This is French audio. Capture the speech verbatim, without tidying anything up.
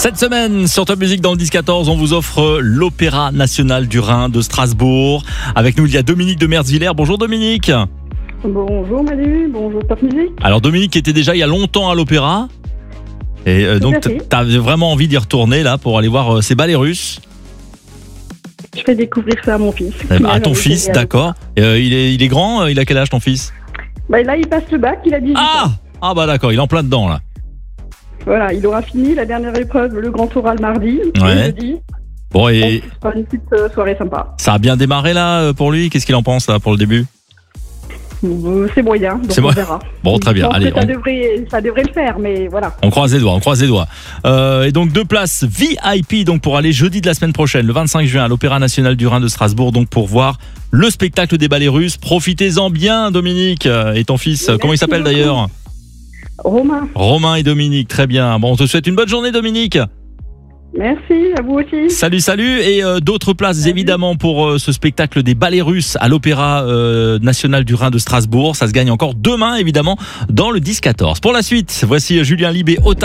Cette semaine, sur Top Music dans le dix quatorze, on vous offre l'Opéra National du Rhin de Strasbourg. Avec nous, il y a Dominique de Merzwiller. Bonjour Dominique. Bonjour Manu, bonjour Top Music. Alors Dominique qui était déjà il y a longtemps à l'Opéra. Et euh, donc, tu as vraiment envie d'y retourner là pour aller voir euh, ces ballets russes. Je fais découvrir ça à mon fils. Eh ben, à ton fils, d'accord. Euh, il, est, il est grand, il a quel âge ton fils? Bah, là, il passe le bac, il a dix-huit ah ans. Ah bah d'accord, il est en plein dedans là. Voilà, il aura fini la dernière épreuve, le grand oral mardi, ouais. jeudi. Bon, et ce sera une petite euh, soirée sympa. Ça a bien démarré là pour lui. Qu'est-ce qu'il en pense là pour le début? euh, C'est moyen, donc c'est on mo... verra. Bon, très bien. Allez, ça, on... devrait, ça devrait le faire, mais voilà. On croise les doigts, on croise les doigts. Euh, et donc deux places V I P donc pour aller jeudi de la semaine prochaine, le vingt-cinq juin, à l'Opéra National du Rhin de Strasbourg, donc pour voir le spectacle des ballets russes. Profitez-en bien, Dominique. Et ton fils, oui, comment il s'appelle d'ailleurs? Romain. Romain et Dominique, très bien. Bon, on te souhaite une bonne journée, Dominique. Merci, à vous aussi. Salut, salut. Et euh, d'autres places, salut. Évidemment, pour euh, ce spectacle des ballets russes à l'Opéra euh, National du Rhin de Strasbourg. Ça se gagne encore demain, évidemment, dans le dix quatorze. Pour la suite, voici Julien Libé, Ota.